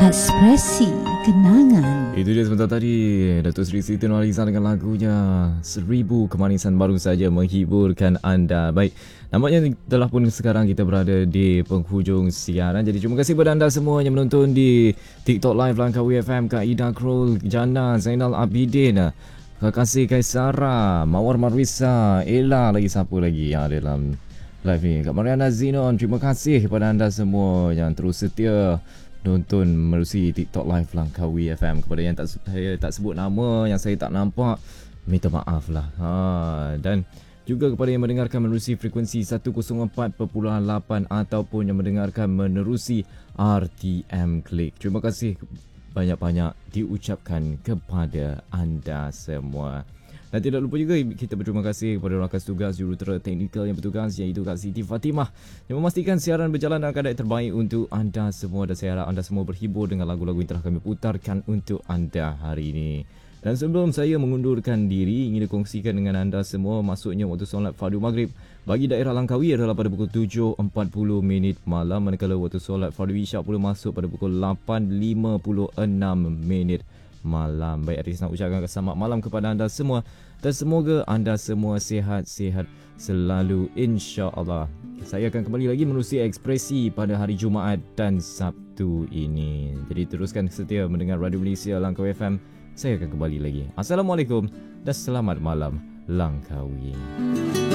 Ekspresi Kenangan. Itu dia sebentar tadi Datuk Seri Siti Nurhaliza dengan lagunya 1000 Kemanisan baru saja menghiburkan anda. Baik, nampaknya telah pun sekarang kita berada di penghujung siaran. Jadi terima kasih kepada anda semua yang menonton di TikTok Live Langkawi FM, Kak Ida Krul, Jana, Zainal Abidin, Kak Kasih Kaisara, Mawar Marwisa, Ella, lagi siapa lagi yang ada dalam live ni, Kak Mariana Zinon. Terima kasih kepada anda semua yang terus setia nonton melalui TikTok Live Langkawi FM. Kepada yang saya tak sebut nama, yang saya tak nampak, minta maaf lah. Dan juga kepada yang mendengarkan menerusi frekuensi 104.8 ataupun yang mendengarkan menerusi RTM Klik. Terima kasih banyak-banyak diucapkan kepada anda semua. Dan tidak lupa juga kita berterima kasih kepada rakan tugas jurutera teknikal yang bertugas, iaitu Kak Siti Fatimah, yang memastikan siaran berjalan dalam keadaan terbaik untuk anda semua. Dan saya harap anda semua berhibur dengan lagu-lagu yang telah kami putarkan untuk anda hari ini. Dan sebelum saya mengundurkan diri, ingin dikongsikan dengan anda semua, masuknya waktu solat fardu maghrib bagi daerah Langkawi adalah pada pukul 7.40 malam, manakala waktu solat fardu isyak pula masuk pada pukul 8.56 malam. Baik, Aris nak ucapkan selamat malam kepada anda semua dan semoga anda semua sihat-sihat selalu, insya-Allah. Saya akan kembali lagi menerusi ekspresi pada hari Jumaat dan Sabtu ini. Jadi teruskan setia mendengar Radio Malaysia Langkawi FM. Saya akan kembali lagi. Assalamualaikum dan selamat malam Langkawi.